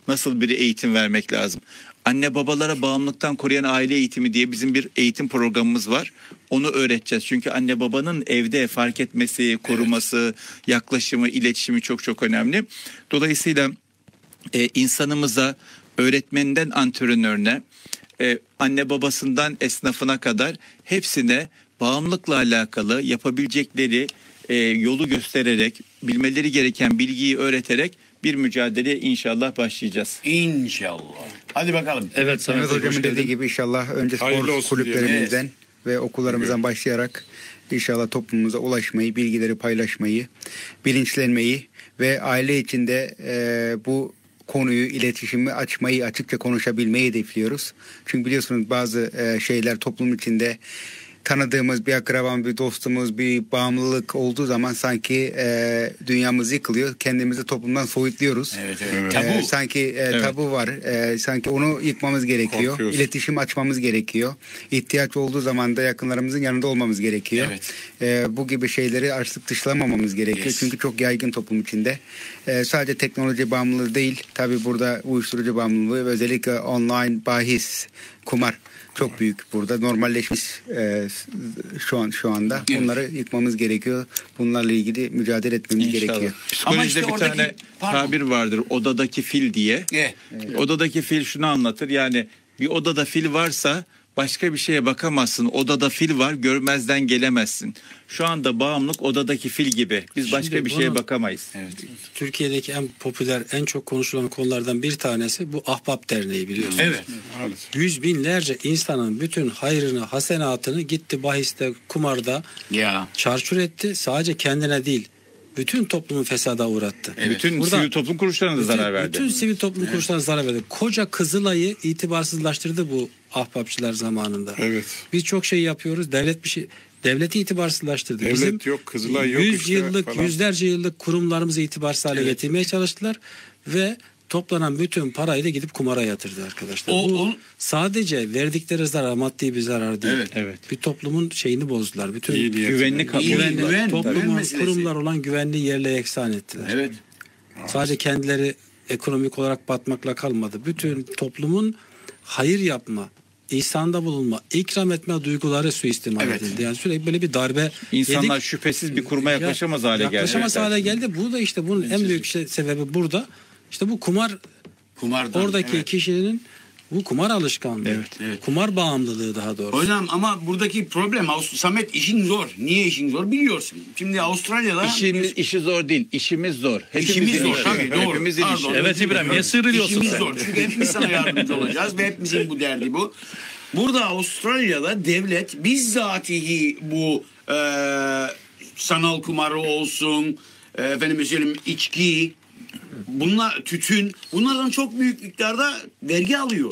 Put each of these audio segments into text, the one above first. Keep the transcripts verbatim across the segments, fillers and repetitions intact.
nasıl bir eğitim vermek lazım? Anne babalara bağımlılıktan koruyan aile eğitimi diye bizim bir eğitim programımız var. Onu öğreteceğiz. Çünkü anne babanın evde fark etmesi, koruması, evet. yaklaşımı, iletişimi çok çok önemli. Dolayısıyla e, insanımıza, öğretmeninden antrenörüne, e, anne babasından esnafına kadar hepsine bağımlılıkla alakalı yapabilecekleri e, yolu göstererek, bilmeleri gereken bilgiyi öğreterek bir mücadele inşallah başlayacağız. İnşallah. Hadi bakalım. Evet, Samet Hocam'ın dediği gibi inşallah önce spor kulüplerimizden evet. ve okullarımızdan evet. başlayarak inşallah toplumumuza ulaşmayı, bilgileri paylaşmayı, bilinçlenmeyi ve aile içinde e, bu konuyu, iletişimi açmayı, açıkça konuşabilmeyi hedefliyoruz. Çünkü biliyorsunuz bazı e, şeyler toplum içinde tanıdığımız bir akrabamız, bir dostumuz, bir bağımlılık olduğu zaman sanki e, dünyamız yıkılıyor. Kendimizi toplumdan soyutluyoruz. Evet, evet. E, Tabu. sanki e, evet. tabu var. E, sanki onu yıkmamız gerekiyor. İletişim açmamız gerekiyor. İhtiyaç olduğu zaman da yakınlarımızın yanında olmamız gerekiyor. Evet. E, bu gibi şeyleri artık dışlamamamız gerekiyor. Yes. Çünkü çok yaygın toplum içinde. E, sadece teknoloji bağımlılığı değil. Tabii burada uyuşturucu bağımlılığı ve özellikle online bahis, kumar çok büyük burada normalleşmiş e, şu an şu anda. Evet. Bunları yıkmamız gerekiyor. Bunlarla ilgili mücadele etmemiz İnşallah. gerekiyor. Psikolojide işte bir oradaki, tane pardon. tabir vardır. Odadaki fil diye. Evet. Evet. Odadaki fil şunu anlatır. Yani bir odada fil varsa başka bir şeye bakamazsın. Odada fil var, görmezden gelemezsin. Şu anda bağımlılık odadaki fil gibi. Biz Şimdi başka bir şeye bakamayız. Evet. Türkiye'deki en popüler, en çok konuşulan konulardan bir tanesi bu Ahbap Derneği biliyorsunuz. Evet. Yüz binlerce insanın bütün hayrını, hasenatını gitti bahiste, kumarda ya. çarçur etti. Sadece kendine değil, bütün toplumu fesada uğrattı. Evet. Bütün Burada, sivil toplum kuruluşlarına da zarar verdi. Bütün sivil toplum evet. kuruluşlarına zarar verdi. Koca Kızılay'ı itibarsızlaştırdı bu ahbapçılar zamanında. Evet. Biz çok şey yapıyoruz. Devlet bir şey devleti itibarsızlaştırdı. Devlet Bizim yok, Kızılay yok. yüz işte yıllık, falan. yüzlerce yıllık kurumlarımızı itibarsız hale evet. getirmeye çalıştılar ve toplanan bütün parayı da gidip kumara yatırdı arkadaşlar. O, Bu o... sadece verdikleri zarar maddi bir zarar değil. Evet, evet. Bir toplumun şeyini bozdular. Bütün İyi güvenlik, iyi, güvenlik, güven, toplumun kurumlar olan güvenliği yerle yeksan ettiler. Evet. Sadece kendileri ekonomik olarak batmakla kalmadı. Bütün toplumun hayır yapma, ihsanda bulunma, ikram etme duyguları suistimal evet. edildi. Yani sürekli böyle bir darbe. İnsanlar yedik. şüphesiz bir kuruma yaklaşamaz hale geldi. Yaklaşamaz hale geldi. Bu da işte bunun en büyük şey, sebebi burada. İşte bu kumar, Kumardan, oradaki evet. kişinin bu kumar alışkanlığı, evet, evet. kumar bağımlılığı daha doğrusu. Hocam ama buradaki problem Samet işin zor. Niye işin zor biliyorsun. Şimdi Avustralya'da İşimiz, işi zor değil, işimiz zor. Hepimizin işimiz zor işi. Tabii doğru. Hepimizin işi. Evet İbrahim, niye sıyrılıyorsun İşimiz sen? zor çünkü hepimiz sana yardımcı olacağız ve hepimizin bu derdi bu. Burada Avustralya'da devlet bizzatihi bu e, sanal kumarı olsun, e, efendim söyleyeyim içki, bunlar tütün, bunlardan çok büyük miktarda vergi alıyor.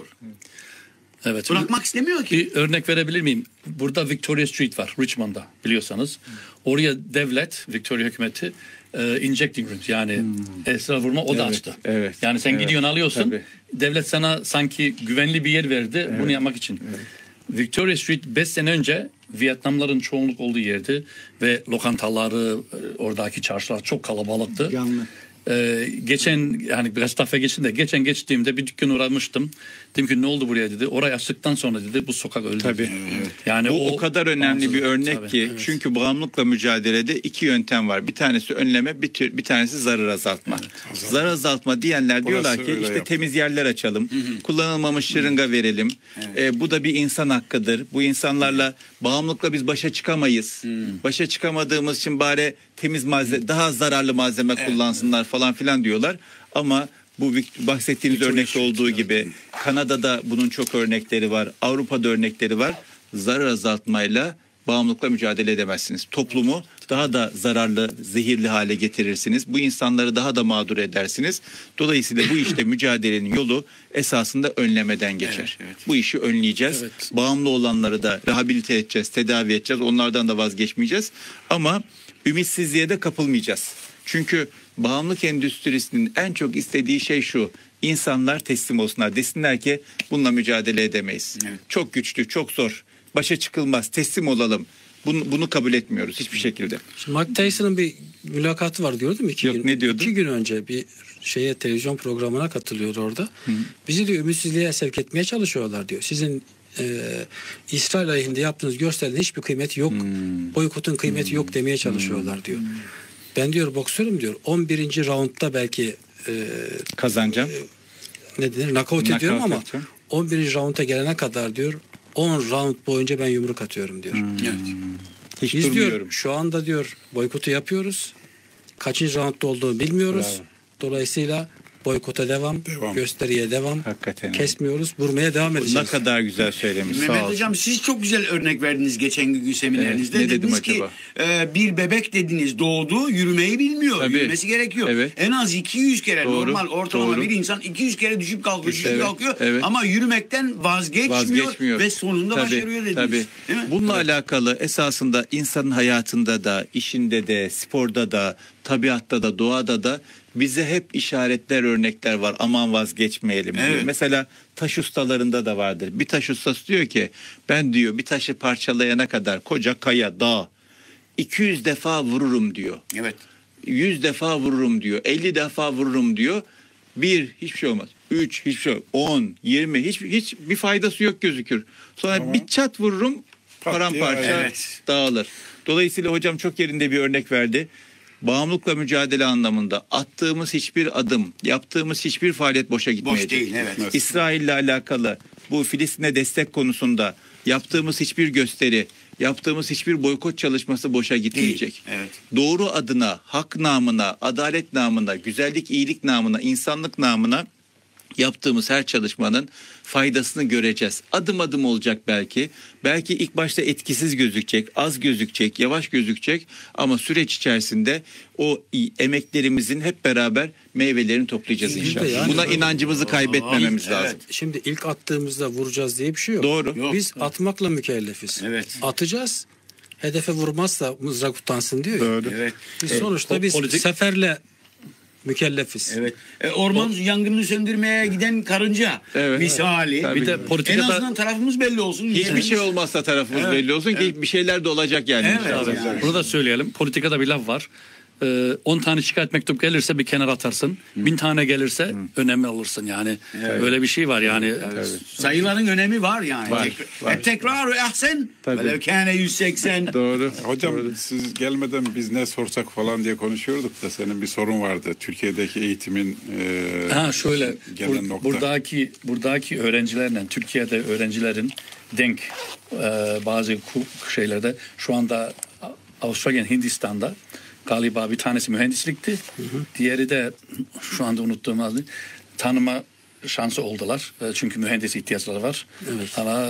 Evet. Bırakmak istemiyor ki. Bir örnek verebilir miyim? Burada Victoria Street var Richmond'da biliyorsanız. Oraya devlet, Victoria hükümeti e, injecting room yani hmm. esrar vurma oda evet, açtı. Evet, yani sen evet, gidiyorsun alıyorsun. Tabii. Devlet sana sanki güvenli bir yer verdi evet. bunu yapmak için. Evet. Victoria Street beş sene önce Vietnamların çoğunluk olduğu yerdi ve lokantaları, oradaki çarşılar çok kalabalıktı. Canlı. Ee, geçen yani birkaç defa geçtim de geçen geçtiğimde bir dükkan uğramıştım. Dedim ki ne oldu buraya dedi. Orayı açtıktan sonra dedi bu sokak öldü. Tabii. Evet. Yani bu o, o kadar önemli bir örnek tabii. ki evet. çünkü bağımlılıkla mücadelede iki yöntem var. Bir tanesi önleme, bir, tür, bir tanesi zarar azaltma. Evet, zarar azaltma diyenler Burası diyorlar ki işte yapalım. Temiz yerler açalım. Hı hı. Kullanılmamış şırınga verelim. Evet. Ee, bu da bir insan hakkıdır. Bu insanlarla bağımlılıkla biz başa çıkamayız. Hı. Başa çıkamadığımız için bari temiz malzeme, daha zararlı malzeme evet. kullansınlar falan filan diyorlar. Ama bu bahsettiğimiz Victoria örnekte olduğu gibi Kanada'da bunun çok örnekleri var. Avrupa'da örnekleri var. Zarar azaltmayla bağımlılıkla mücadele edemezsiniz. Toplumu daha da zararlı, zehirli hale getirirsiniz. Bu insanları daha da mağdur edersiniz. Dolayısıyla bu işte mücadelenin yolu esasında önlemeden geçer. Evet, evet. Bu işi önleyeceğiz. Evet. Bağımlı olanları da rehabilite edeceğiz, tedavi edeceğiz. Onlardan da vazgeçmeyeceğiz. Ama ümitsizliğe de kapılmayacağız. Çünkü bağımlılık endüstrisinin en çok istediği şey şu. İnsanlar teslim olsunlar. Desinler ki bununla mücadele edemeyiz. Evet. Çok güçlü, çok zor. Başa çıkılmaz. Teslim olalım. Bunu, bunu kabul etmiyoruz hiçbir şekilde. Şimdi Mike Tyson'ın bir mülakatı var diyordum iki Yok, gün. ne diyordu? İki gün önce bir şeye televizyon programına katılıyor orada. Hı. Bizi diyor ümitsizliğe sevk etmeye çalışıyorlar diyor. Sizin e, İsrail aleyhinde yaptığınız gösterinin hiçbir kıymeti yok. Hmm. Boykotun kıymeti hmm. yok demeye çalışıyorlar diyor. Hmm. Ben diyor boksörüm diyor. on birinci raundda belki e, kazanacağım. E, ne denir? Knockout ediyorum ama edeceğim. on birinci raunda gelene kadar diyor on round boyunca ben yumruk atıyorum diyor. Hmm. Evet. Hiç Biz durmuyorum. diyor şu anda diyor boykotu yapıyoruz. Kaçıncı roundda olduğunu bilmiyoruz. Bravo. Dolayısıyla boykota devam, devam, gösteriye devam. Hakikaten. Kesmiyoruz, vurmaya devam edeceğiz. Ne kadar güzel söylemiş. Mehmet Hocam siz çok güzel örnek verdiniz geçen günkü seminerinizde. Evet, ne dediniz ki e, bir bebek dediniz doğdu, yürümeyi bilmiyor. Tabii. Yürümesi gerekiyor. Evet. En az iki yüz kere doğru, normal ortalama doğru. Bir insan iki yüz kere düşüp kalkıyor, düşüp evet, kalkıyor evet. Ama yürümekten vazgeçmiyor, vazgeçmiyor. Ve sonunda tabii, başarıyor dediniz. Tabii. Değil mi? Bununla evet. alakalı esasında insanın hayatında da, işinde de, sporda da, tabiatta da, doğada da bize hep işaretler, örnekler var. Aman vazgeçmeyelim diyor. Evet. Mesela taş ustalarında da vardır. Bir taş ustası diyor ki ben diyor bir taşı parçalayana kadar koca kaya, dağ iki yüz defa vururum diyor. Evet. yüz defa vururum diyor. elli defa vururum diyor. Bir hiçbir şey olmaz. üç hiçbir şey olmaz. on, yirmi hiç hiç bir faydası yok gözükür. Sonra tamam. Bir çat vururum paramparça evet. Dağılır. Dolayısıyla hocam çok yerinde bir örnek verdi. Bağımlılıkla mücadele anlamında attığımız hiçbir adım, yaptığımız hiçbir faaliyet boşa gitmeyecek. Boş değil, evet. İsrail'le alakalı bu Filistin'e destek konusunda yaptığımız hiçbir gösteri, yaptığımız hiçbir boykot çalışması boşa gitmeyecek. Evet. Doğru adına, hak namına, adalet namına, güzellik, iyilik namına, insanlık namına yaptığımız her çalışmanın faydasını göreceğiz. Adım adım olacak belki. Belki ilk başta etkisiz gözükecek, az gözükecek, yavaş gözükecek ama süreç içerisinde o emeklerimizin hep beraber meyvelerini toplayacağız inşallah. Yani, buna inancımızı kaybetmememiz Aa, lazım. Evet. Şimdi ilk attığımızda vuracağız diye bir şey yok. Doğru. Yok. Biz atmakla mükellefiz. Evet. Atacağız. Hedefe vurmazsa mızrak utansın diyor. Doğru. Evet. Biz sonuçta biz politik... seferle mükellefiz. Evet. E, orman o, yangını söndürmeye giden karınca evet, misali. Tabii. Bir de politikada, en azından tarafımız belli olsun. Hiçbir yani. Şey olmazsa tarafımız evet, belli olsun evet. Ki bir şeyler de olacak yani. Evet, yani. Bunu da söyleyelim. Politikada bir laf var. on tane şikayet mektup gelirse bir kenara atarsın. Hı. bin tane gelirse Hı. önemi alırsın yani. Evet. Öyle bir şey var yani. Evet. Sayıların önemi var yani. Var, var. Tekrar-ı ahsen. Velev kâne yüz seksen. Doğru. Hocam Doğru. siz gelmeden biz ne sorsak falan diye konuşuyorduk da senin bir sorun vardı. Türkiye'deki eğitimin e, ha şöyle bur, nokta. buradaki buradaki öğrencilerle Türkiye'de öğrencilerin denk e, bazı şeylerde şu anda Avustralya, Hindistan'da galiba bir tanesi mühendislikti. Hı hı. Diğeri de şu anda unuttuğum adı tanıma şansı oldular. Çünkü mühendis ihtiyaçları var. Evet. Ama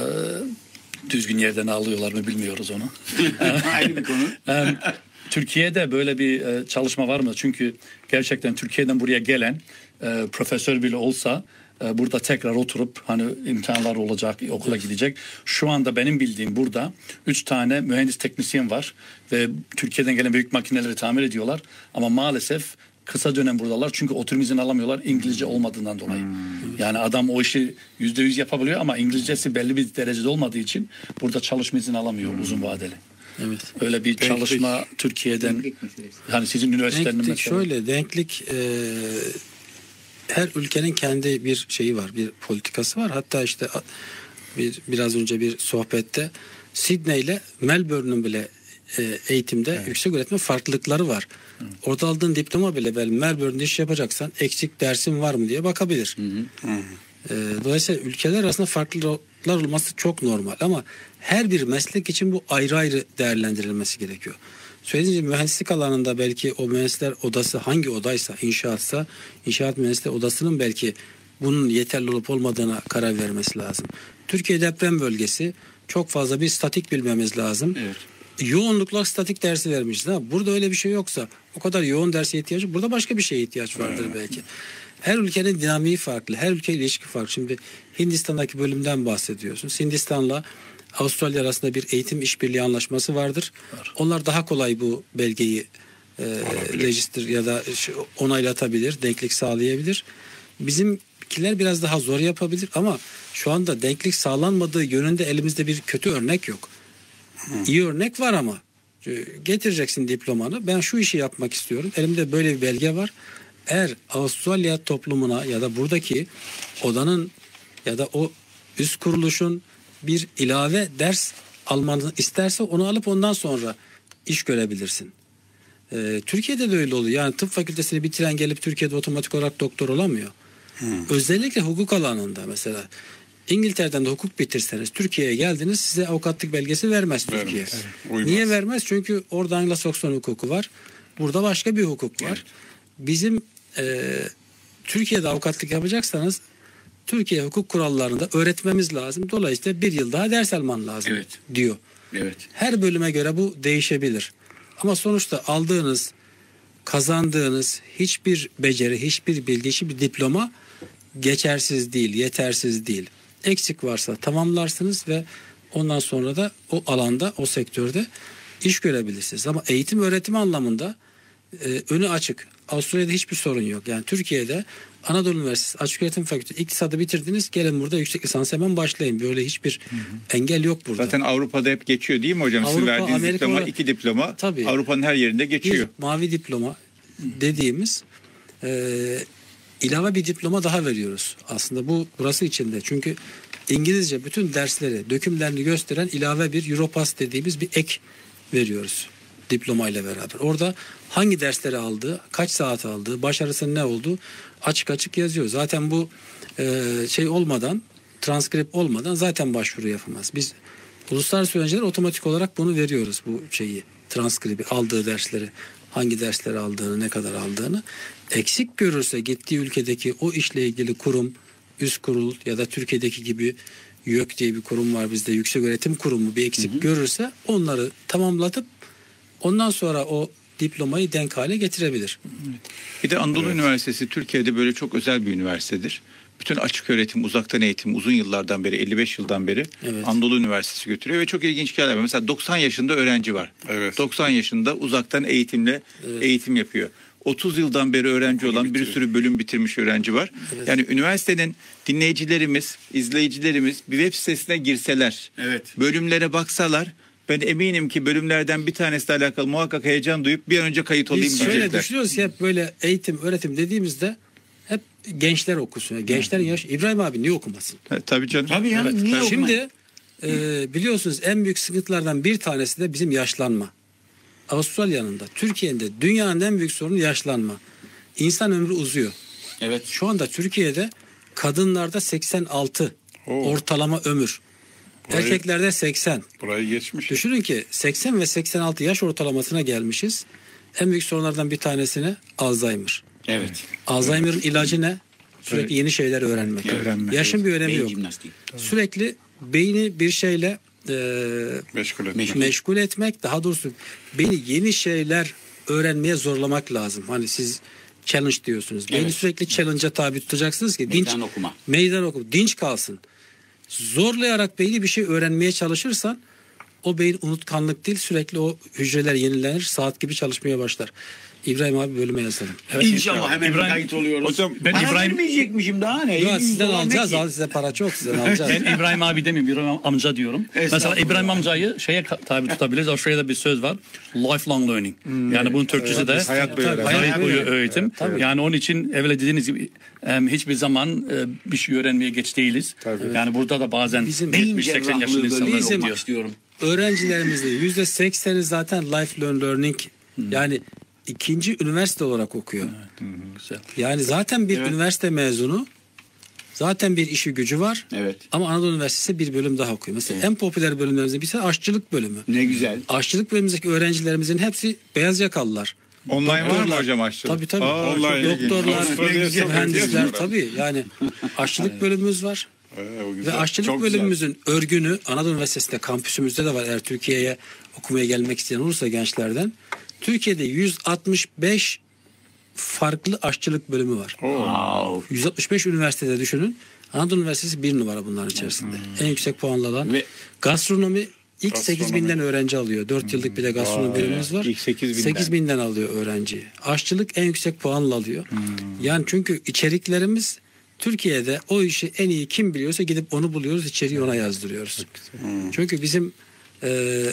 düzgün yerden alıyorlar mı bilmiyoruz onu. Ayrı bir konu. Türkiye'de böyle bir çalışma var mı? Çünkü gerçekten Türkiye'den buraya gelen profesör bile olsa burada tekrar oturup hani imtihanlar olacak, okula gidecek. Şu anda benim bildiğim burada üç tane mühendis teknisyen var ve Türkiye'den gelen büyük makineleri tamir ediyorlar. Ama maalesef kısa dönem buradalar çünkü oturum izni alamıyorlar İngilizce olmadığından dolayı. Hmm. Yani adam o işi yüzde yüz yapabiliyor ama İngilizcesi belli bir derecede olmadığı için burada çalışma izni alamıyor hmm. uzun vadeli. Evet. Öyle bir denklik. Çalışma Türkiye'den hani sizin üniversitenin mesela. Şöyle denklik e, her ülkenin kendi bir şeyi var, bir politikası var. Hatta işte bir biraz önce bir sohbette Sydney ile Melbourne'ün bile e, eğitimde evet. yüksek öğretim farklılıkları var. Hı. Orada aldığın diploma bile belki Melbourne'de iş yapacaksan eksik dersin var mı diye bakabilir. Hı hı. E, dolayısıyla ülkeler arasında farklılıklar olması çok normal ama her bir meslek için bu ayrı ayrı değerlendirilmesi gerekiyor. Söylediğiniz gibi mühendislik alanında belki o mühendisler odası hangi odaysa inşaatsa inşaat mühendisler odasının belki bunun yeterli olup olmadığına karar vermesi lazım. Türkiye deprem bölgesi çok fazla bir statik bilmemiz lazım. Evet. Yoğunlukla statik dersi vermişiz. Ha, burada öyle bir şey yoksa o kadar yoğun derse ihtiyacı burada başka bir şeye ihtiyaç vardır evet. belki. Her ülkenin dinamiği farklı. Her ülkeyle ilişki farklı. Şimdi Hindistan'daki bölümden bahsediyorsun. Hindistan'la Avustralya arasında bir eğitim işbirliği anlaşması vardır. Var. Onlar daha kolay bu belgeyi e, register ya da onaylatabilir, denklik sağlayabilir. Bizimkiler biraz daha zor yapabilir ama şu anda denklik sağlanmadığı yönünde elimizde bir kötü örnek yok. İyi örnek var ama getireceksin diplomanı. Ben şu işi yapmak istiyorum. Elimde böyle bir belge var. Eğer Avustralya toplumuna ya da buradaki odanın ya da o üst kuruluşun bir ilave ders almanı isterse onu alıp ondan sonra iş görebilirsin. Ee, Türkiye'de de öyle oluyor. Yani tıp fakültesini bitiren gelip Türkiye'de otomatik olarak doktor olamıyor. Hmm. Özellikle hukuk alanında mesela İngiltere'den de hukuk bitirseniz Türkiye'ye geldiniz, size avukatlık belgesi vermez, vermez. Türkiye. Evet. Niye vermez? Çünkü orada Anglo-Sakson hukuku var. Burada başka bir hukuk var. Evet. Bizim e, Türkiye'de avukatlık yapacaksanız Türkiye hukuk kurallarında öğretmemiz lazım. Dolayısıyla bir yıl daha ders alman lazım, evet, diyor. Evet. Her bölüme göre bu değişebilir. Ama sonuçta aldığınız, kazandığınız hiçbir beceri, hiçbir bilgi, hiçbir diploma geçersiz değil, yetersiz değil. Eksik varsa tamamlarsınız ve ondan sonra da o alanda, o sektörde iş görebilirsiniz. Ama eğitim öğretim anlamında e, önü açık. Avustralya'da hiçbir sorun yok. Yani Türkiye'de Anadolu Üniversitesi Açık Öğretim Fakültesi iktisadı bitirdiniz, gelin burada yüksek lisans hemen başlayın. Böyle hiçbir hı hı. engel yok burada. Zaten Avrupa'da hep geçiyor değil mi hocam? Avrupa, Sizin verdiğiniz Amerika, diploma, iki diploma tabii, Avrupa'nın her yerinde geçiyor. Bir mavi diploma dediğimiz e, ilave bir diploma daha veriyoruz. Aslında bu burası içinde. Çünkü İngilizce bütün dersleri, dökümlerini gösteren ilave bir Europass dediğimiz bir ek veriyoruz diplomayla beraber. Orada hangi dersleri aldığı, kaç saat aldığı, başarısının ne olduğu açık açık yazıyor. Zaten bu e, şey olmadan, transkript olmadan zaten başvuru yapamaz. Biz uluslararası öğrenciler otomatik olarak bunu veriyoruz, bu şeyi, transkribi, aldığı dersleri, hangi dersleri aldığını, ne kadar aldığını. Eksik görürse gittiği ülkedeki o işle ilgili kurum, üst kurul ya da Türkiye'deki gibi YÖK diye bir kurum var bizde, Yüksek Öğretim Kurumu, bir eksik hı hı. görürse onları tamamlatıp ondan sonra o diplomayı denk hale getirebilir. Bir de Anadolu evet. Üniversitesi Türkiye'de böyle çok özel bir üniversitedir. Bütün açık öğretim, uzaktan eğitim uzun yıllardan beri, elli beş yıldan beri evet. Anadolu Üniversitesi götürüyor ve çok ilginç hikayeler var. Mesela doksan yaşında öğrenci var. Evet. doksan yaşında uzaktan eğitimle evet. eğitim yapıyor. otuz yıldan beri öğrenci olan bir sürü bölüm bitirmiş öğrenci var. Evet. Yani üniversitenin dinleyicilerimiz, izleyicilerimiz bir web sitesine girseler, evet. bölümlere baksalar, ben eminim ki bölümlerden bir tanesiyle alakalı muhakkak heyecan duyup bir an önce kayıt olayım Biz diyecekler. Biz şöyle düşünüyoruz ki hep böyle eğitim, öğretim dediğimizde hep gençler okusun. Gençlerin yaş. İbrahim abi niye okumasın? Ha, tabii canım. Tabii yani evet. niye Şimdi e, biliyorsunuz en büyük sıkıntılardan bir tanesi de bizim yaşlanma. Avustralya'nın da, Türkiye'nin de dünyanın en büyük sorunu yaşlanma. İnsan ömrü uzuyor. Evet. Şu anda Türkiye'de kadınlarda seksen altı Oo. ortalama ömür. Burayı, erkeklerde seksen. Burayı geçmiş. Düşünün ki seksen ve seksen altı yaş ortalamasına gelmişiz. En büyük sorunlardan bir tanesine Alzheimer. Evet. Alzheimer'ın ilacı ne? Sürekli evet. yeni şeyler öğrenmek. Öğrenme. Yaşın evet. bir önemi yok. Sürekli beyni bir şeyle e, meşgul etmek. meşgul etmek, daha doğrusu beyni yeni şeyler öğrenmeye zorlamak lazım. Hani siz challenge diyorsunuz. Beyni evet. sürekli challenge'a tabi tutacaksınız ki meydan dinç okuma. Meydan okuma. Dinç kalsın. Zorlayarak beyni bir şey öğrenmeye çalışırsan o beyin unutkanlık değil, sürekli o hücreler yenilenir, saat gibi çalışmaya başlar. İbrahim abi bölüme yazalım. Evet, İnşallah hemen İbrahim, kayıt oluyoruz. Hocam ben para İbrahim vermeyecekmişim daha ne? Yok, sizden alacağız. Al, size para çok, sizden alacağız. Ben İbrahim abi demiyorum, İbrahim amca diyorum. Mesela İbrahim amcayı şeye tabi tutabiliriz. Aşağıda bir söz var. Lifelong learning. Hmm, yani bunun Türkçesi evet, de hayat boyu, hayat boyu öğretim. Evet, yani onun için evvel dediğiniz gibi hiçbir zaman bir şey öğrenmeye geç değiliz. Tabii. Yani burada da bazen yetmiş seksen yaşında insanlar oluyor. Istiyorum. Öğrencilerimizde yüzde sekseni zaten lifelong learning, hmm. yani ikinci üniversite olarak okuyor. Evet, hı hı, güzel. Yani zaten bir evet. üniversite mezunu, zaten bir işi gücü var. Evet. Ama Anadolu Üniversitesi bir bölüm daha okuyor. Mesela evet. en popüler bölümlerimizden birisi aşçılık bölümü. Ne güzel. Aşçılık bölümündeki öğrencilerimizin hepsi beyaz yakalılar. Online var mı hocam aşçılık? Tabii tabii. Aa, doktorlar, mühendisler tabii. Yani aşçılık bölümümüz var. Ee, Ve aşçılık Çok bölümümüzün güzel. örgünü Anadolu Üniversitesi'nde kampüsümüzde de var. Eğer Türkiye'ye okumaya gelmek isteyen olursa gençlerden, Türkiye'de yüz altmış beş farklı aşçılık bölümü var. Wow. yüz altmış beş üniversitede düşünün. Anadolu Üniversitesi bir numara bunların içerisinde. Hmm. En yüksek puanlı alan. Ve gastronomi ilk gastronomi. sekiz binden öğrenci alıyor. dört hmm. yıllık bir de gastronomi wow. bölümümüz var. İlk sekiz binden. sekiz binden alıyor öğrenci. Aşçılık en yüksek puanla alıyor. Hmm. Yani çünkü içeriklerimiz Türkiye'de o işi en iyi kim biliyorsa gidip onu buluyoruz, içeriği ona yazdırıyoruz. Hmm. Çünkü bizim e,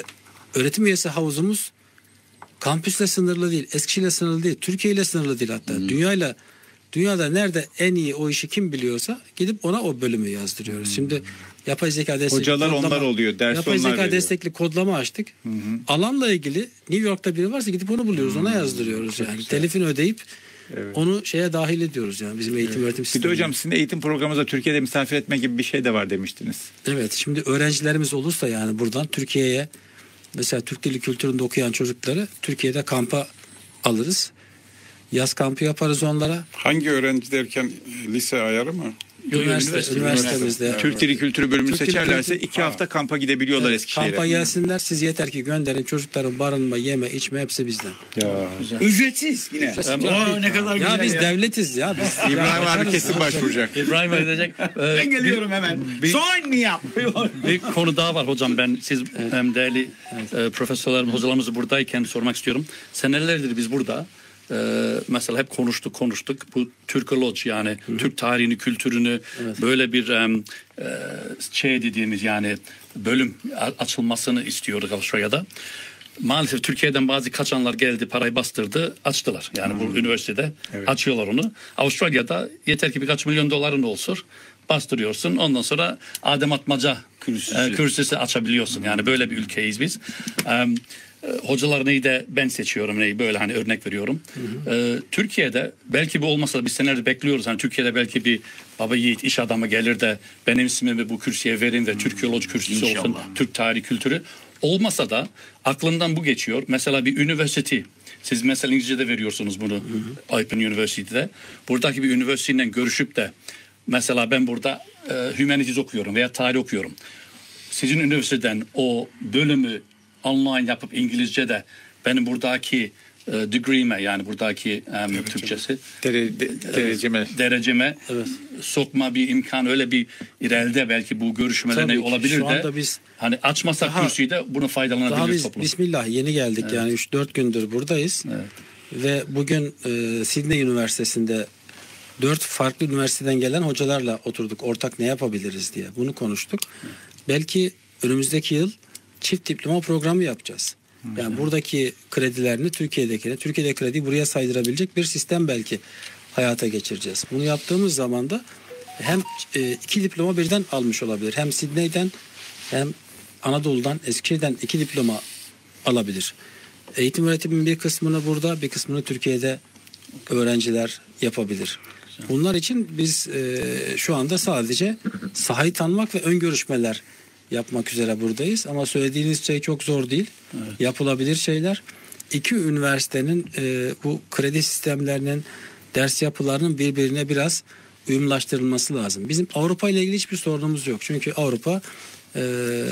öğretim üyesi havuzumuz kampüsle sınırlı değil, Eskişehir'le sınırlı değil, Türkiye ile sınırlı değil hatta. Hmm. Dünyayla dünyada nerede en iyi o işi kim biliyorsa gidip ona o bölümü yazdırıyoruz. Hmm. Şimdi yapay zeka destekli hocalar kodlama, onlar oluyor, ders yapay onlar zeka veriyor. destekli kodlama açtık. Hı hı. Alanla ilgili New York'ta biri varsa gidip onu buluyoruz, ona yazdırıyoruz yani. Güzel. Telifini ödeyip evet. onu şeye dahil ediyoruz yani bizim eğitim evet. öğretim sistemine. Bir de hocam sizin eğitim programınızda Türkiye'de misafir etme gibi bir şey de var demiştiniz. Evet, şimdi öğrencilerimiz olursa yani buradan Türkiye'ye mesela Türk Dili Kültürü'nde okuyan çocukları Türkiye'de kampa alırız. Yaz kampı yaparız onlara. Hangi öğrenci derken lise ayarı mı? Üniversite, üniversite, üniversitemizde. Evet. Türk Dili Kültürü bölümünü Türk seçerlerse kültürü, iki hafta kampa gidebiliyorlar evet, Eskişehir'e. Kampa gelsinler, siz yeter ki gönderin, çocukların barınma, yeme, içme hepsi bizden. Ya. Ücretsiz yine. Aa, ne kadar ya güzel biz ya. devletiz ya. Biz İbrahim abi kesin başvuracak. İbrahim edecek. Ben geliyorum hemen. Son mu yap? Bir konu daha var hocam, ben siz evet. hem değerli evet. e, profesörlerimiz, hocalarımız buradayken sormak istiyorum. Senelerdir biz burada Ee, mesela hep konuştuk konuştuk bu Türkoloji yani hı hı. Türk tarihini, kültürünü evet. böyle bir um, e, şey dediğimiz yani bölüm açılmasını istiyoruz Avustralya'da. Maalesef Türkiye'den bazı kaçanlar geldi, parayı bastırdı, açtılar. Yani hmm. bu üniversitede evet. açıyorlar onu. Avustralya'da yeter ki birkaç milyon doların olsun, bastırıyorsun. Ondan sonra Adem Atmaca kürsüsü, e, kürsüsü açabiliyorsun. Yani böyle bir ülkeyiz biz. Um, Hocalar neyi de ben seçiyorum, neyi böyle hani örnek veriyorum. Hı hı. Ee, Türkiye'de belki bu olmasa da biz senelerdir bekliyoruz. Hani Türkiye'de belki bir baba yiğit iş adamı gelir de benim ismimi bu kürsüye verin ve Türkoloji kürsüsü İnşallah. olsun, Türk tarihi kültürü. Olmasa da aklımdan bu geçiyor. Mesela bir üniversite, siz mesela İngilizce'de veriyorsunuz bunu, hı hı. Open University'de. Buradaki bir üniversiteyle görüşüp de mesela ben burada e, Humanities okuyorum veya tarih okuyorum. Sizin üniversiteden o bölümü online yapıp İngilizce'de benim buradaki e, degree'me yani buradaki um, evet, Türkçesi dere, de, dereceme dereceme evet. sokma bir imkan, öyle bir ileride belki bu görüşmeler olabilir de biz, hani açmasak daha, kürsüyü de bunu faydalanabilir biz, toplum. Bismillah yeni geldik evet. yani üç dört gündür buradayız evet. ve bugün e, Sydney Üniversitesi'nde dört farklı üniversiteden gelen hocalarla oturduk, ortak ne yapabiliriz diye bunu konuştuk. Evet. Belki önümüzdeki yıl çift diploma programı yapacağız. Yani buradaki kredilerini Türkiye'dekine, Türkiye'de krediyi buraya saydırabilecek bir sistem belki hayata geçireceğiz. Bunu yaptığımız zaman da hem e, iki diploma birden almış olabilir. Hem Sydney'den hem Anadolu'dan, Eskişehir'den iki diploma alabilir. Eğitim öğretimin bir kısmını burada, bir kısmını Türkiye'de öğrenciler yapabilir. Bunlar için biz e, şu anda sadece sahayı tanımak ve ön görüşmeler yapmak üzere buradayız. Ama söylediğiniz şey çok zor değil. Evet. Yapılabilir şeyler. İki üniversitenin e, bu kredi sistemlerinin, ders yapılarının birbirine biraz uyumlaştırılması lazım. Bizim Avrupa ile ilgili hiçbir sorunumuz yok. Çünkü Avrupa e,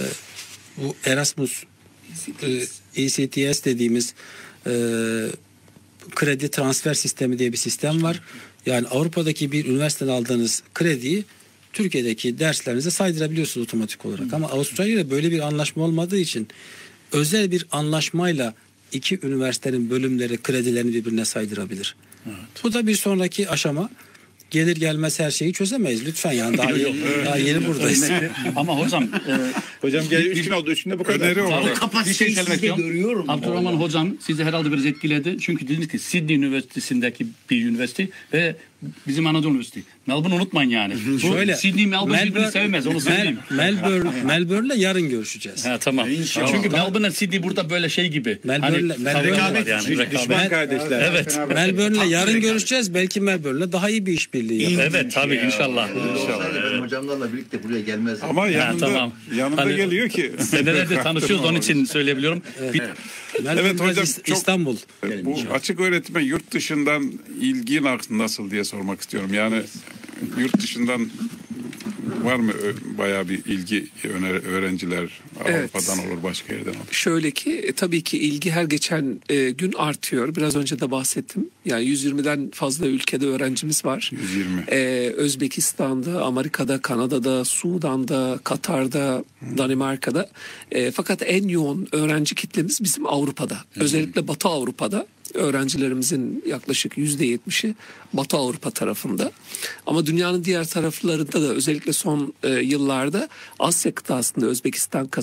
bu Erasmus e, E C T S dediğimiz e, kredi transfer sistemi diye bir sistem var. Yani Avrupa'daki bir üniversiteden aldığınız krediyi Türkiye'deki derslerinize saydırabiliyorsunuz otomatik olarak. Ama Avustralya'da böyle bir anlaşma olmadığı için özel bir anlaşmayla iki üniversitenin bölümleri, kredilerini birbirine saydırabilir. Evet. Bu da bir sonraki aşama. Gelir gelmez her şeyi çözemeyiz. Lütfen yani daha, yeni, daha yeni buradayız. Ama hocam e, hocam gel üç gün oldu, üstünde bu kadar. O kapasiteyi size görüyorum. Abdurrahman hocam sizi herhalde biraz etkiledi. Çünkü dediniz ki Sydney Üniversitesi'ndeki bir üniversite ve bizim Anadolu Üniversitesi. Melbourne unutmayın yani. Şöyle, Sydney Melbourne birbirini sevmez, onu söyleyeyim. Melbourne, Melbourne'le yarın görüşeceğiz. Ha, tamam. İnşallah. Çünkü Melbourne'le Sydney burada böyle şey gibi. Melbourne'le hani, Melbourne, yani, düşman kardeşler. Evet. Melbourne'le yarın görüşeceğiz. Belki Melbourne'le daha iyi bir işbirliği yaparız. Evet tabii inşallah. İnşallah. Hocamlarla birlikte buraya gelmez. Ama yanında, ha, tamam. yanında hani, geliyor ki. Senelerdir tanışıyoruz, onun için söyleyebiliyorum. Evet, bir, evet. evet hocam çok, İstanbul. Bu açık öğretime yurt dışından ilgin nasıl diye sormak istiyorum. Yani yurt dışından var mı bayağı bir ilgi öğrenciler evet. Avrupa'dan olur, başka yerden olur? Şöyle ki tabii ki ilgi her geçen e, gün artıyor. Biraz önce de bahsettim. Yani yüz yirmiden fazla ülkede öğrencimiz var. yüz yirmi. E, Özbekistan'da, Amerika'da, Kanada'da, Sudan'da, Katar'da, hmm. Danimarka'da. E, fakat en yoğun öğrenci kitlemiz bizim Avrupa'da. Hmm. Özellikle Batı Avrupa'da. Öğrencilerimizin yaklaşık yüzde yetmişi Batı Avrupa tarafında. Ama dünyanın diğer taraflarında da özellikle son e, yıllarda Asya kıtasında Özbekistan, Kazakistan,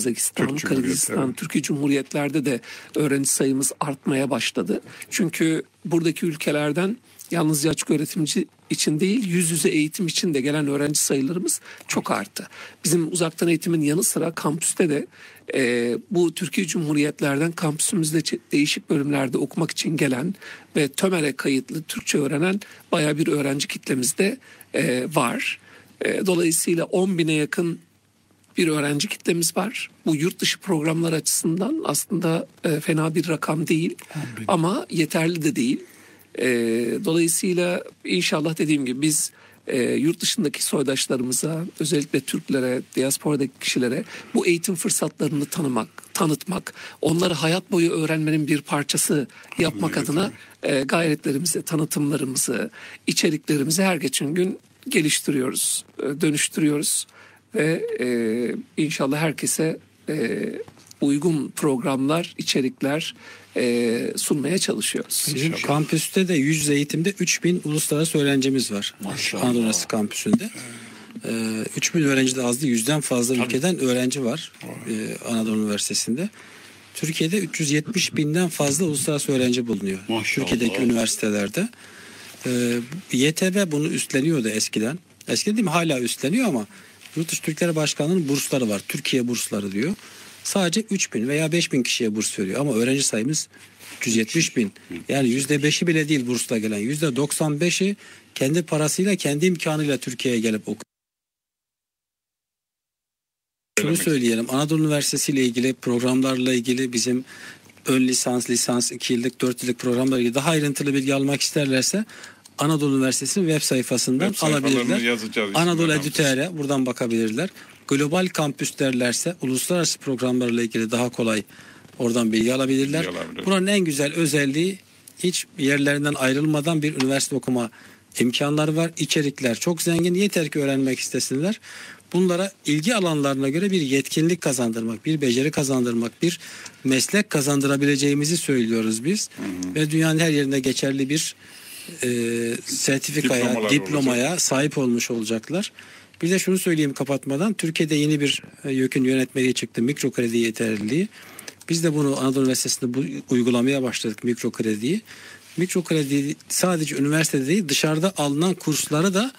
Kazakistan, Türk Kırgızistan, Cumhuriyeti, Türkiye Cumhuriyetlerde de öğrenci sayımız artmaya başladı. Çünkü buradaki ülkelerden yalnızca açık öğretimci için değil, yüz yüze eğitim için de gelen öğrenci sayılarımız çok arttı. Bizim uzaktan eğitimin yanı sıra kampüste de e, bu Türkiye Cumhuriyetlerden kampüsümüzde değişik bölümlerde okumak için gelen ve TÖMER'e kayıtlı Türkçe öğrenen bayağı bir öğrenci kitlemiz de e, var. E, dolayısıyla on bine yakın bir öğrenci kitlemiz var. Bu yurt dışı programlar açısından aslında e, fena bir rakam değil ama yeterli de değil. E, dolayısıyla inşallah dediğim gibi biz e, yurt dışındaki soydaşlarımıza, özellikle Türklere, diasporadaki kişilere bu eğitim fırsatlarını tanımak, tanıtmak, onları hayat boyu öğrenmenin bir parçası yapmak adına e, gayretlerimizi, tanıtımlarımızı, içeriklerimizi her geçen gün geliştiriyoruz, e, dönüştürüyoruz ve e, inşallah herkese e, uygun programlar, içerikler e, sunmaya çalışıyoruz. Bizim kampüste de yüz yüze eğitimde üç bin uluslararası öğrencimiz var. Maşallah. Anadolu Üniversitesi kampüsünde. Ee, üç bin öğrenci de azdı. Yüzden fazla Tabii. ülkeden öğrenci var e, Anadolu Üniversitesi'nde. Türkiye'de üç yüz yetmiş binden fazla uluslararası öğrenci bulunuyor. Maşallah. Türkiye'deki üniversitelerde. Ee, Y T B bunu üstleniyordu eskiden. Eskiden değil mi? Hala üstleniyor ama Yurt Dışı Türkler Başkanlığı'nın bursları var. Türkiye bursları diyor. Sadece üç bin veya beş bin kişiye burs veriyor. Ama öğrenci sayımız üç yüz yetmiş bin. Yani yüzde beşi bile değil bursla gelen. yüzde doksan beşi kendi parasıyla, kendi imkanıyla Türkiye'ye gelip okuyor. Şunu söyleyelim. Anadolu Üniversitesi ile ilgili programlarla ilgili bizim ön lisans, lisans, iki yıllık, dört yıllık programlarla ilgili daha ayrıntılı bilgi almak isterlerse Anadolu Üniversitesi'nin web sayfasından web alabilirler. Anadolu Edüter'e buradan bakabilirler. Global kampüs derlerse uluslararası programlarla ilgili daha kolay oradan bilgi alabilirler. Bilgi alabilir. Buranın en güzel özelliği hiç yerlerinden ayrılmadan bir üniversite okuma imkanları var. İçerikler çok zengin. Yeter ki öğrenmek istesinler. Bunlara ilgi alanlarına göre bir yetkinlik kazandırmak, bir beceri kazandırmak, bir meslek kazandırabileceğimizi söylüyoruz biz. Hı hı. Ve dünyanın her yerinde geçerli bir e, sertifikaya, Diplomalar diplomaya olacak. Sahip olmuş olacaklar. Bir de şunu söyleyeyim kapatmadan. Türkiye'de yeni bir YÖK'ün yönetmeliği çıktı. Mikro kredi yeterliliği. Biz de bunu Anadolu Üniversitesi'nde bu, uygulamaya başladık mikro krediyi. Mikro kredi sadece üniversitede değil dışarıda alınan kursları da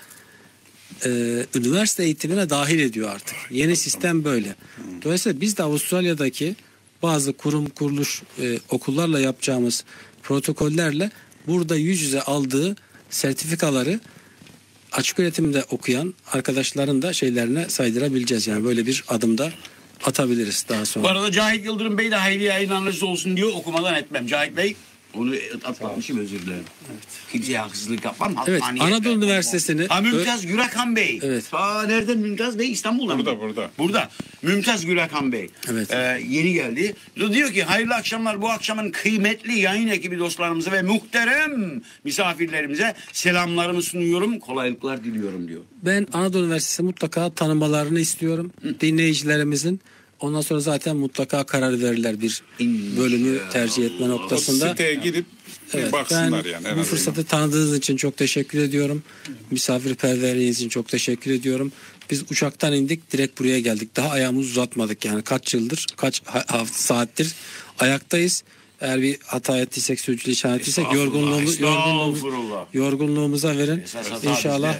e, üniversite eğitimine dahil ediyor artık. Yeni sistem böyle. Dolayısıyla biz de Avustralya'daki bazı kurum kuruluş e, okullarla yapacağımız protokollerle burada yüz yüze aldığı sertifikaları açık öğretimde okuyan arkadaşların da şeylerine saydırabileceğiz. Yani böyle bir adımda atabiliriz daha sonra. Bu arada Cahit Yıldırım Bey de hayırlı yayınlarınız olsun diyor. Okumadan etmem. Cahit Bey onu atlatmışım, özür dilerim. Evet. Kimseye haksızlık yapmam. Evet, Anadolu Üniversitesi'ni... Ha, Mümtaz Gürakan Bey. Evet. Aa, nereden Mümtaz Bey? İstanbul'dan burada, mı? Burada, burada. Burada. Mümtaz Gürakan Bey. Evet. Ee, yeni geldi. Diyor ki hayırlı akşamlar, bu akşamın kıymetli yayın ekibi dostlarımıza ve muhterem misafirlerimize selamlarımı sunuyorum. Kolaylıklar diliyorum diyor. Ben Anadolu Üniversitesi mutlaka tanımalarını istiyorum. Hı. Dinleyicilerimizin. Ondan sonra zaten mutlaka karar verirler bir bölümü tercih etme noktasında. O siteye gidip evet, baksınlar ben yani. Bu fırsatı tanıdığınız için çok teşekkür ediyorum. Misafirperverliğiniz için çok teşekkür ediyorum. Biz uçaktan indik, direkt buraya geldik. Daha ayağımızı uzatmadık yani. Kaç yıldır, kaç saattir ayaktayız. Eğer bir hata ettiysek, sürücülüğü işaret ettiysek yorgunluğumuz, yorgunluğumuz, yorgunluğumuza verin. İnşallah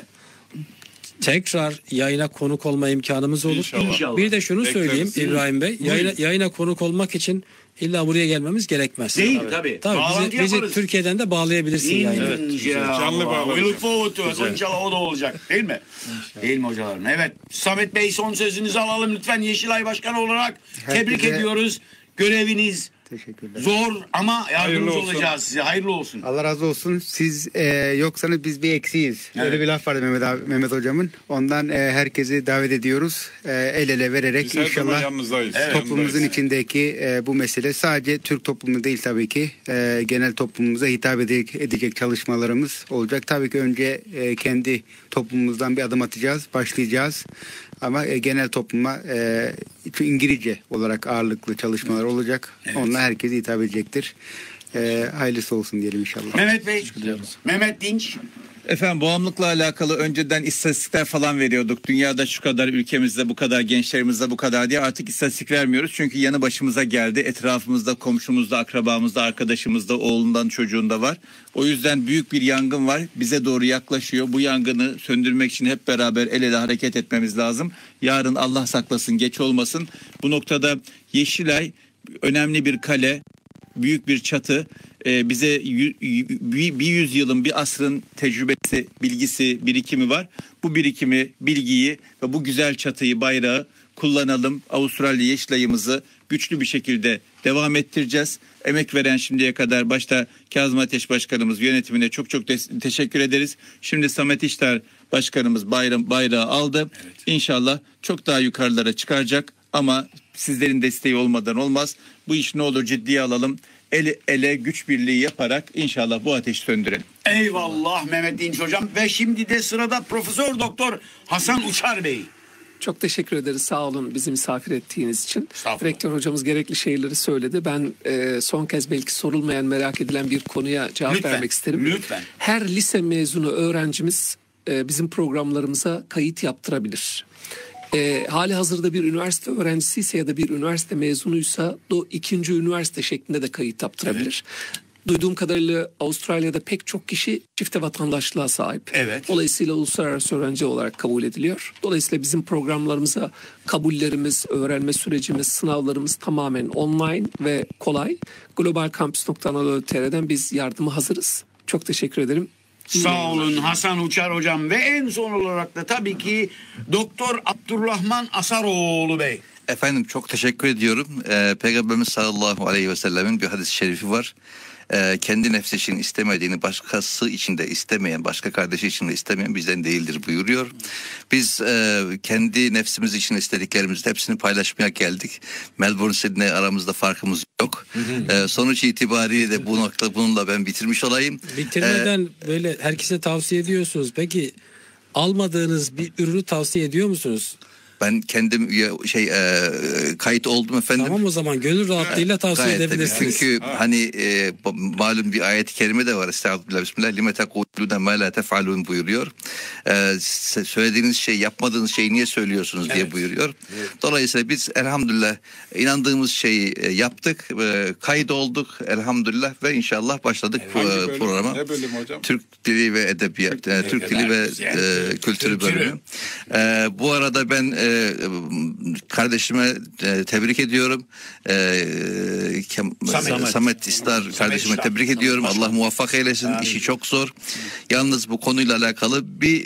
tekrar yayına konuk olma imkanımız olur. İnşallah. Bir de şunu Bekleriz. söyleyeyim İbrahim Bey. Yayına, yayına konuk olmak için illa buraya gelmemiz gerekmez. Değil tabii. Tabii bizi, bizi Türkiye'den de bağlayabilirsin yayına. Evet. Canlı bağlı. We look forward to it. İnşallah o da olacak. Değil mi? Değil mi hocalarım? Evet. Samet Bey, son sözünüzü alalım lütfen. Yeşilay Başkanı olarak Herkese... tebrik ediyoruz. Göreviniz Teşekkürler. zor ama yardımcı olacağız size. Hayırlı olsun. Allah razı olsun. Siz e, yoksanız biz bir eksiyiz. Evet. Öyle bir laf vardı Mehmet abi, Mehmet hocamın. Ondan e, herkesi davet ediyoruz. E, el ele vererek biz inşallah evet, toplumumuzun içindeki e, bu mesele sadece Türk toplumu değil tabii ki. E, genel toplumumuza hitap edecek, edecek çalışmalarımız olacak. Tabii ki önce e, kendi toplumumuzdan bir adım atacağız, başlayacağız. Ama e, genel topluma e, İngilizce olarak ağırlıklı çalışmalar olacak. Evet. Onunla herkese hitap edecektir. E, hayırlısı olsun diyelim inşallah. Mehmet Bey, Mehmet Dinç, Efendim bağımlılıkla alakalı önceden istatistikler falan veriyorduk. Dünyada şu kadar, ülkemizde bu kadar, gençlerimizde bu kadar diye artık istatistik vermiyoruz. Çünkü yanı başımıza geldi. Etrafımızda, komşumuzda, akrabamızda, arkadaşımızda, oğlundan, çocuğunda var. O yüzden büyük bir yangın var. Bize doğru yaklaşıyor. Bu yangını söndürmek için hep beraber el ele hareket etmemiz lazım. Yarın Allah saklasın, geç olmasın. Bu noktada Yeşilay önemli bir kale, büyük bir çatı. Ee, bize y- y- bir yüzyılın, bir asrın tecrübesi, bilgisi, birikimi var. Bu birikimi, bilgiyi ve bu güzel çatıyı, bayrağı kullanalım. Avustralya Yeşilay'ımızı güçlü bir şekilde devam ettireceğiz. Emek veren şimdiye kadar başta Kazım Ateş Başkanımız, yönetimine çok çok de- teşekkür ederiz. Şimdi Samet İştar Başkanımız bayram, bayrağı aldı. Evet. İnşallah çok daha yukarılara çıkaracak ama sizlerin desteği olmadan olmaz. Bu iş ne olur ciddiye alalım. El ele güç birliği yaparak inşallah bu ateşi söndürelim. Eyvallah Mehmet Dinç Hocam ve şimdi de sırada Profesör Doktor Hasan Uçar Bey. Çok teşekkür ederiz. Sağ olun bizi misafir ettiğiniz için. Rektör hocamız gerekli şeyleri söyledi. Ben e, son kez belki sorulmayan, merak edilen bir konuya cevap lütfen, vermek isterim. Lütfen. Her lise mezunu öğrencimiz e, bizim programlarımıza kayıt yaptırabilir. E, hali hazırda bir üniversite öğrencisi ise ya da bir üniversite mezunuysa o ikinci üniversite şeklinde de kayıt yaptırabilir. Evet. Duyduğum kadarıyla Avustralya'da pek çok kişi çifte vatandaşlığa sahip. Evet. Dolayısıyla uluslararası öğrenci olarak kabul ediliyor. Dolayısıyla bizim programlarımıza kabullerimiz, öğrenme sürecimiz, sınavlarımız tamamen online ve kolay. globalcampus nokta ana nokta t r'den biz yardıma hazırız. Çok teşekkür ederim. Sağ olun Hasan Uçar Hocam ve en son olarak da tabii ki Doktor Abdurrahman Asaroğlu Bey. Efendim çok teşekkür ediyorum. Ee, Peygamberimiz sallallahu aleyhi ve sellemin bir hadis-i şerifi var. Ee, kendi nefsi için istemediğini başkası için de istemeyen, başka kardeşi için de istemeyen bizden değildir buyuruyor. Biz e, kendi nefsimiz için istediklerimizin hepsini paylaşmaya geldik. Melbourne, Sydney aramızda farkımız yok. Ee, sonuç itibariyle de bu nokta bununla ben bitirmiş olayım. Bitirmeden ee, böyle herkese tavsiye ediyorsunuz. Peki almadığınız bir ürünü tavsiye ediyor musunuz? Ben kendim şey e, kayıt oldum efendim. Tamam o zaman gönül rahatlığıyla tavsiye Gayet edebilirsiniz. Çünkü ha. hani e, malum bir ayet-i kerime de var. Estağfirullah bismillah. Lime tekulûne mâ lâ tef'alûn buyuruyor. E, söylediğiniz şey, yapmadığınız şeyi niye söylüyorsunuz evet. diye buyuruyor. Evet. Dolayısıyla biz elhamdülillah inandığımız şeyi yaptık. E, kayıt olduk elhamdülillah ve inşallah başladık evet. bu programa. Ne bölüm hocam? Türk Dili ve Edebiyat. Türk, e, Türk Dili ve e, Kültürü bölümü. E, bu arada ben e, kardeşime e, tebrik ediyorum. E, Kem, Samet. Samet İstar Samet kardeşime İstar. tebrik Samet ediyorum. Samet. Allah muvaffak eylesin. Amin. İşi çok zor. Yalnız bu konuyla alakalı bir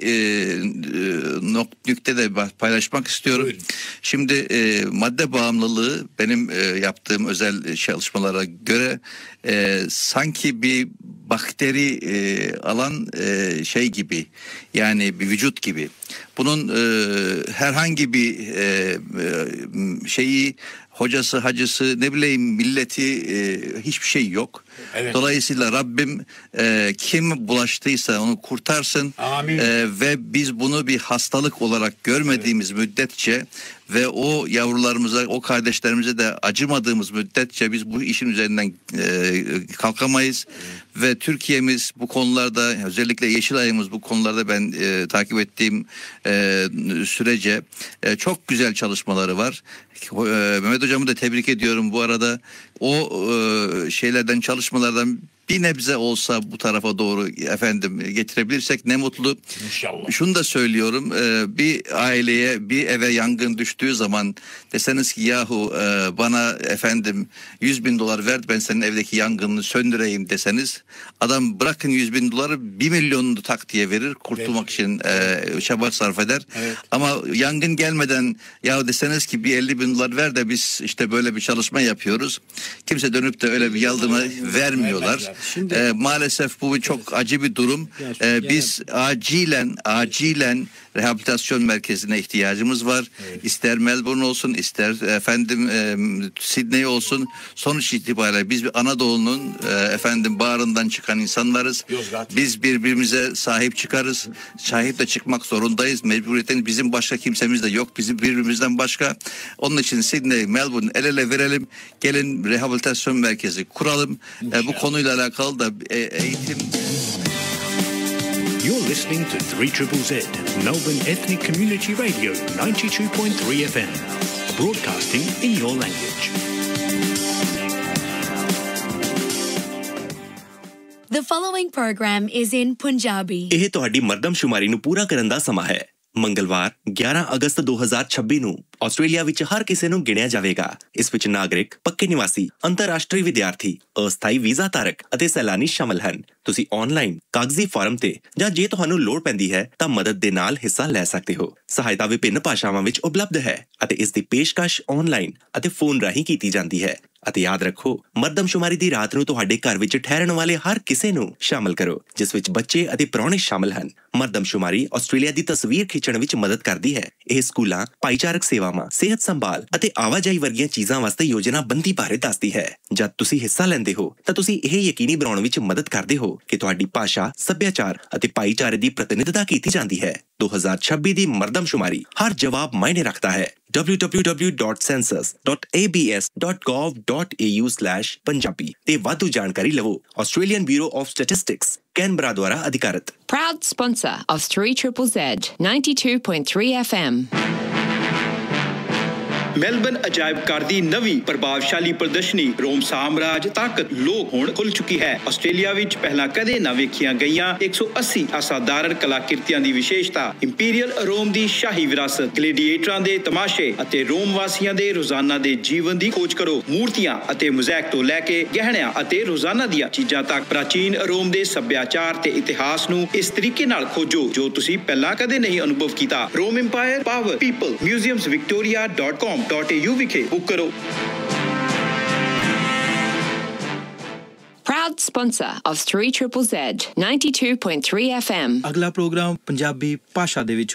e, nokta de paylaşmak istiyorum. Buyurun. Şimdi e, madde bağımlılığı benim e, yaptığım özel çalışmalara göre e, sanki bir bakteri e, alan e, şey gibi, yani bir vücut gibi. Bunun e, herhangi bir e, e, şeyi, hocası, hacısı, ne bileyim milleti, e, hiçbir şey yok. Evet. Dolayısıyla Rabbim e, kim bulaştıysa onu kurtarsın. Amin. E, ve biz bunu bir hastalık olarak görmediğimiz evet. müddetçe ve o yavrularımıza, o kardeşlerimize de acımadığımız müddetçe biz bu işin üzerinden e, kalkamayız. Evet. Ve Türkiye'miz bu konularda, özellikle Yeşilay'ımız bu konularda ben e, takip ettiğim e, sürece e, çok güzel çalışmaları var. E, Mehmet Hocam'ı da tebrik ediyorum bu arada. O e, şeylerden, çalışmalardan bir nebze olsa bu tarafa doğru efendim getirebilirsek ne mutlu. İnşallah. Şunu da söylüyorum, e, bir aileye, bir eve yangın düştüğü zaman deseniz ki yahu e, bana efendim yüz bin dolar ver, ben senin evdeki yangını söndüreyim deseniz, adam bırakın yüz bin doları bir milyonunu tak diye verir, kurtulmak evet. için e, çaba sarf eder. Evet. Ama yangın gelmeden ya deseniz ki bir elli bin dolar ver de biz işte böyle bir çalışma yapıyoruz, kimse dönüp de öyle bir yardımı vermiyorlar. Şimdi, ee, maalesef bu çok acı bir durum. Ee, biz acilen acilen rehabilitasyon merkezine ihtiyacımız var. Evet. İster Melbourne olsun, ister efendim e, Sydney olsun. Sonuç itibariyle biz bir Anadolu'nun e, efendim bağrından çıkan insanlarız. Yozgat. Biz birbirimize sahip çıkarız. Sahip de çıkmak zorundayız. Mecburiyetten bizim başka kimsemiz de yok. Bizim birbirimizden başka. Onun için Sydney, Melbourne el ele verelim. Gelin rehabilitasyon merkezi kuralım. E, bu konuyla alakalı da e, eğitim You're listening to three triple Z, Melbourne Ethnic Community Radio, ninety-two point three F M, broadcasting in your language. The following program is in Punjabi. ਇਹ ਤੁਹਾਡੀ ਮਰਦਮਸ਼ੁਮਾਰੀ ਨੂੰ ਪੂਰਾ ਕਰਨ ਦਾ ਸਮਾਂ ਹੈ। ਮੰਗਲਵਾਰ ਗਿਆਰਾਂ ਅਗਸਤ ਦੋ ਹਜ਼ਾਰ ਛੱਬੀ ਨੂੰ ਆਸਟ੍ਰੇਲੀਆ ਵਿੱਚ ਹਰ ਕਿਸੇ ਨੂੰ ਗਿਣਿਆ ਜਾਵੇਗਾ। ਇਸ ਵਿੱਚ ਨਾਗਰਿਕ, ਪੱਕੇ ਨਿਵਾਸੀ, ਅੰਤਰਰਾਸ਼ਟਰੀ ਵਿਦਿਆਰਥੀ, ਅਸਥਾਈ ਵੀਜ਼ਾ ਧਾਰਕ ਅਤੇ ਸੈਲਾਨੀ ਸ਼ਾਮਲ ਹਨ। ਤੁਸੀਂ ਆਨਲਾਈਨ ਕਾਗਜ਼ੀ ਫਾਰਮ ਤੇ ਜਾਂ ਜੇ ਤੁਹਾਨੂੰ ਲੋੜ ਪੈਂਦੀ ਹੈ ਤਾਂ ਮਦਦ ਦੇ ਨਾਲ ਹਿੱਸਾ ਲੈ ਸਕਦੇ ਹੋ। ਸਹਾਇਤਾ ਵਿਭਿੰਨ ਭਾਸ਼ਾਵਾਂ ਵਿੱਚ ਉਪਲਬਧ ਹੈ ਅਤੇ ਇਸ ਦੀ ਪੇਸ਼ਕਸ਼ ਆਨਲਾਈਨ ਅਤੇ ਫੋਨ ਰਾਹੀਂ ਕੀਤੀ ਜਾਂਦੀ ਹੈ। ਅਤੇ ਯਾਦ ਰੱਖੋ, ਮਰਦਮਸ਼ੁਮਾਰੀ ਦੀ ਰਾਤ ਨੂੰ ਤੁਹਾਡੇ ਘਰ ਵਿੱਚ ਠਹਿਰਨ ਵਾਲੇ ਹਰ ਕਿਸੇ ਨੂੰ ਸ਼ਾਮਲ ਕਰੋ, ਜਿਸ ਵਿੱਚ ਬੱਚੇ ਅਤੇ ਪ੍ਰਾਹੁਣੇ ਸ਼ਾਮਲ ਹਨ। ਮਰਦਮਸ਼ੁਮਾਰੀ ਆਸਟ੍ਰੇਲੀਆ ਦੀ ਤਸਵੀਰ ਖਿੱਚਣ ਵਿੱਚ ਮਦਦ ਕਰਦੀ ਹੈ। ਇਹ ਸਕੂਲਾਂ, ਭਾਈਚਾਰਕ ਸੇਵਾਵਾਂ, ਸਿਹਤ ਸੰਭਾਲ ਅਤੇ ਆਵਾਜਾਈ ਵਰਗੀਆਂ ਚੀਜ਼ਾਂ ਵਾਸਤੇ ਯੋਜਨਾਬੰਦੀ ਬਾਰੇ ਦੱਸਦੀ ਹੈ। ਜਦ ਤੁਸੀਂ ਹਿੱਸਾ ਲੈਂਦੇ ਹੋ ਤਾਂ ਤੁਸੀਂ ਇਹ ਯਕੀਨੀ ਬਣਾਉਣ ਵਿੱਚ ਮਦਦ ਕਰਦੇ ਹੋ ਕਿ ਤੁਹਾਡੀ ਭਾਸ਼ਾ, ਸੱਭਿਆਚਾਰ ਅਤੇ ਭਾਈਚਾਰੇ ਦੀ ਪ੍ਰਤੀਨਿਧਤਾ ਕੀਤੀ ਜਾਂਦੀ ਹੈ। ਦੋ ਹਜ਼ਾਰ ਛੱਬੀ ਦੀ ਮਰਦਮਸ਼ੁਮਾਰੀ ਹਰ ਜਵਾਬ ਮਾਇਨੇ ਰੱਖਦਾ ਹੈ। w w w dot census dot a b s dot gov dot a u slash Punjabi ਤੇ ਵਾਧੂ ਜਾਣਕਾਰੀ ਲਵੋ। Australian bureau of statistics, Canberra ਦੁਆਰਾ ਅਧਿਕਾਰਤ। Proud sponsor of three triple Z, ninety-two point three F M. Melbourne ਅਜਾਇਬ ਘਰ ਦੀ ਨਵੀਂ ਪ੍ਰਭਾਵਸ਼ਾਲੀ ਪ੍ਰਦਰਸ਼ਨੀ ਰੋਮ ਸਾਮਰਾਜ ਤਾਕਤ ਲੋਕ ਹੁਣ ਖੁੱਲ ਚੁੱਕੀ ਹੈ। ਆਸਟ੍ਰੇਲੀਆ ਵਿੱਚ ਪਹਿਲਾਂ ਕਦੇ ਨਾ ਵੇਖੀਆਂ ਗਈਆਂ ਇੱਕ ਸੌ ਅੱਸੀ ਅਸਾਧਾਰਨ ਕਲਾਕ੍ਰਿਤੀਆਂ ਦੀ ਵਿਸ਼ੇਸ਼ਤਾ, ਇੰਪੀਰੀਅਲ ਰੋਮ ਦੀ ਸ਼ਾਹੀ ਵਿਰਾਸਤ, ਗਲੇਡੀਏਟਰਾਂ ਦੇ ਤਮਾਸ਼ੇ ਅਤੇ ਰੋਮ ਵਾਸੀਆਂ ਦੇ ਰੋਜ਼ਾਨਾ ਦੇ ਜੀਵਨ ਦੀ ਖੋਜ ਕਰੋ। ਮੂਰਤੀਆਂ ਅਤੇ ਮੋਜ਼ੈਕ ਤੋਂ ਲੈ ਕੇ ਗਹਿਣਿਆਂ ਅਤੇ ਰੋਜ਼ਾਨਾ ਦੀਆਂ ਚੀਜ਼ਾਂ ਤੱਕ ਪ੍ਰਾਚੀਨ ਰੋਮ ਦੇ ਸੱਭਿਆਚਾਰ ਤੇ ਇਤਿਹਾਸ ਨੂੰ ਇਸ ਤਰੀਕੇ ਨਾਲ ਖੋਜੋ ਜੋ ਤੁਸੀਂ ਪਹਿਲਾਂ ਕਦੇ ਨਹੀਂ ਅਨੁਭਵ ਕੀਤਾ। ਰੋਮ empire, power, people, museums Victoria dot com dot ਏ ਯੂ ਵਿਖੇ ਬੁੱਕ ਕਰੋ। Proud sponsor of three triple Z, ninety-two point three F M. ਅਗਲਾ ਪ੍ਰੋਗਰਾਮ ਪੰਜਾਬੀ ਭਾਸ਼ਾ ਦੇ ਵਿੱਚ